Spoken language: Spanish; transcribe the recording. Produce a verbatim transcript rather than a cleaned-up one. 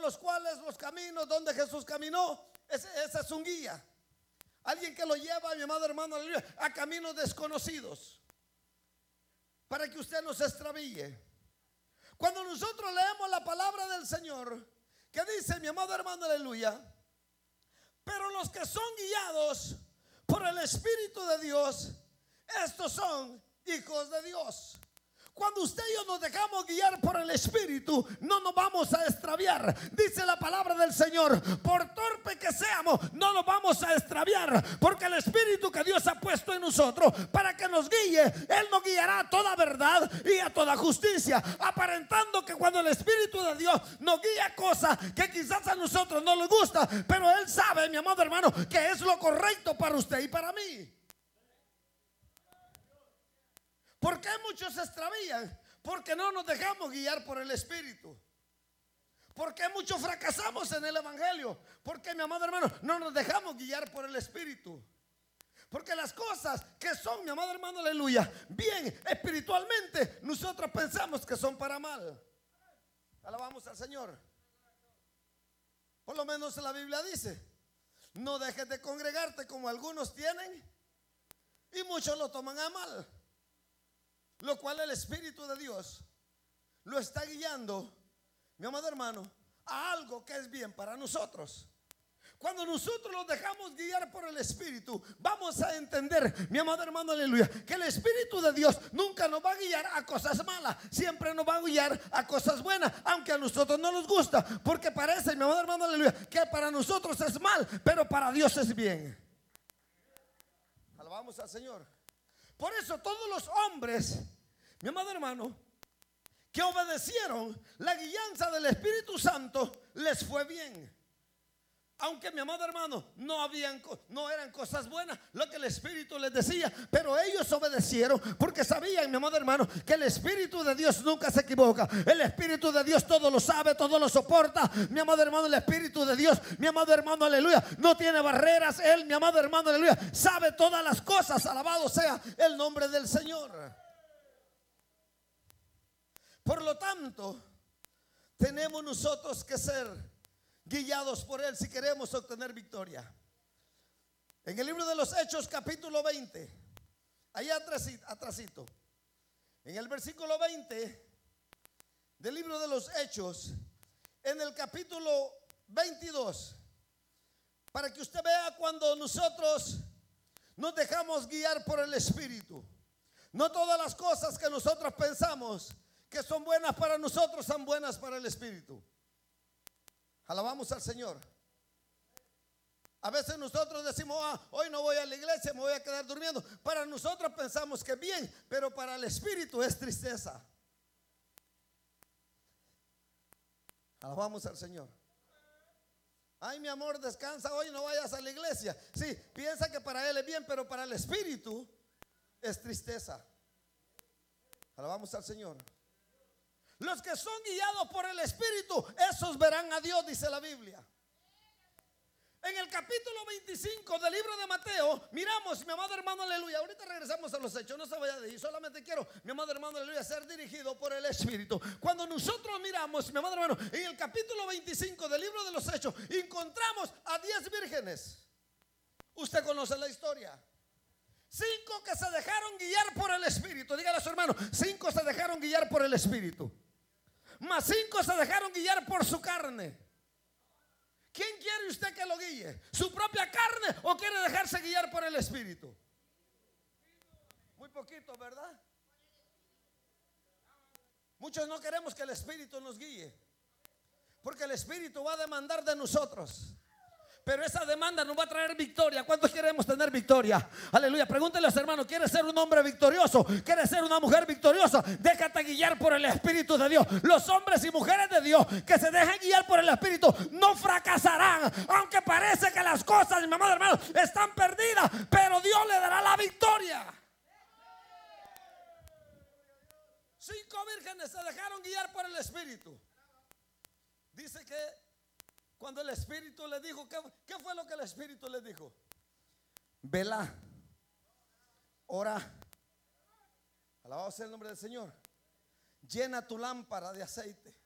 los cuales los caminos donde Jesús caminó, ese, ese es un guía. Alguien que lo lleva, mi amado hermano, aleluya, a caminos desconocidos, para que usted no se extravíe. Cuando nosotros leemos la palabra del Señor, que dice, mi amado hermano, aleluya, pero los que son guiados por el Espíritu de Dios, estos son hijos de Dios. Cuando usted y yo nos dejamos guiar por el Espíritu, no nos vamos a extraviar. Dice la palabra del Señor, por torpe que seamos, no nos vamos a extraviar, porque el Espíritu que Dios ha puesto en nosotros para que nos guíe, Él nos guiará a toda verdad y a toda justicia, aparentando que cuando el Espíritu de Dios nos guía cosas que quizás a nosotros no nos gusta, pero Él sabe, mi amado hermano, que es lo correcto para usted y para mí. ¿Por qué muchos se extravían? Porque no nos dejamos guiar por el Espíritu. ¿Por qué muchos fracasamos en el Evangelio? Porque, mi amado hermano, no nos dejamos guiar por el Espíritu. Porque las cosas que son, mi amado hermano, aleluya, bien espiritualmente, nosotros pensamos que son para mal. Alabamos al Señor. Por lo menos la Biblia dice, no dejes de congregarte como algunos tienen y muchos lo toman a mal. Lo cual el Espíritu de Dios lo está guiando, mi amado hermano, a algo que es bien para nosotros. Cuando nosotros nos dejamos guiar por el Espíritu, vamos a entender, mi amado hermano, aleluya, que el Espíritu de Dios nunca nos va a guiar a cosas malas, siempre nos va a guiar a cosas buenas, aunque a nosotros no nos gusta, porque parece, mi amado hermano, aleluya, que para nosotros es mal, pero para Dios es bien. Alabamos al Señor. Por eso todos los hombres, mi amado hermano, que obedecieron la guianza del Espíritu Santo, les fue bien. Aunque, mi amado hermano, no habían, no eran cosas buenas lo que el Espíritu les decía, pero ellos obedecieron porque sabían, mi amado hermano, que el Espíritu de Dios nunca se equivoca. El Espíritu de Dios todo lo sabe, todo lo soporta. Mi amado hermano, el Espíritu de Dios, mi amado hermano, aleluya, no tiene barreras. Él, mi amado hermano, aleluya, sabe todas las cosas. Alabado sea el nombre del Señor. Por lo tanto, tenemos nosotros que ser guiados por Él si queremos obtener victoria. En el libro de los Hechos, capítulo veinte, allá atrásito, en el versículo veinte del libro de los Hechos, en el capítulo veintidós, para que usted vea cuando nosotros nos dejamos guiar por el Espíritu. No todas las cosas que nosotros pensamos que son buenas para nosotros son buenas para el Espíritu. Alabamos al Señor. A veces nosotros decimos, ah, hoy no voy a la iglesia, me voy a quedar durmiendo. Para nosotros pensamos que es bien, pero para el Espíritu es tristeza. Alabamos al Señor. Ay, mi amor, descansa hoy, no vayas a la iglesia. Sí, piensa que para él es bien, pero para el Espíritu es tristeza. Alabamos al Señor. Los que son guiados por el Espíritu, esos verán a Dios, dice la Biblia. En el capítulo veinticinco del libro de Mateo, miramos, mi amado hermano, aleluya. Ahorita regresamos a los hechos, no se vaya de ahí. Solamente quiero, mi amado hermano, aleluya, ser dirigido por el Espíritu. Cuando nosotros miramos, mi amado hermano, en el capítulo veinticinco del libro de los hechos, encontramos a diez vírgenes. Usted conoce la historia. Cinco que se dejaron guiar por el Espíritu. Dígale a su hermano, cinco se dejaron guiar por el Espíritu. Más cinco se dejaron guiar por su carne. ¿Quién quiere usted que lo guíe? ¿Su propia carne o quiere dejarse guiar por el Espíritu? Muy poquito, ¿verdad? Muchos no queremos que el Espíritu nos guíe, porque el Espíritu va a demandar de nosotros. Pero esa demanda nos va a traer victoria. ¿Cuántos queremos tener victoria? Aleluya. Pregúntele a su hermano, ¿quieres ser un hombre victorioso? ¿Quieres ser una mujer victoriosa? Déjate guiar por el Espíritu de Dios. Los hombres y mujeres de Dios que se dejen guiar por el Espíritu no fracasarán. Aunque parece que las cosas, mi amado hermano, están perdidas, pero Dios le dará la victoria. Cinco vírgenes se dejaron guiar por el Espíritu. Dice que cuando el Espíritu le dijo, ¿qué, ¿qué fue lo que el Espíritu le dijo? Vela, ora, alabado sea el nombre del Señor, llena tu lámpara de aceite.